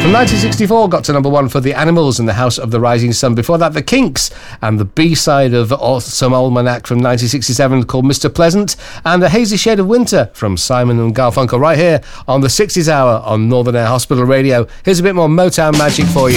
From 1964, got to number 1 for The Animals and The House of the Rising Sun. Before that, The Kinks and the B-side of Some Almanac from 1967 called Mr. Pleasant, and A Hazy Shade of Winter from Simon and Garfunkel right here on the 60s Hour on Northern Air Hospital Radio. Here's a bit more Motown magic for you.